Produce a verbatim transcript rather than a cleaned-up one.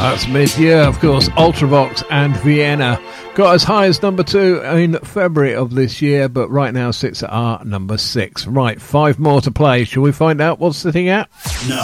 That's mid-year, of course. Ultravox and Vienna got as high as number two in February of this year, but right now sits at our number six. Right, five more to play. Shall we find out what's sitting at? No.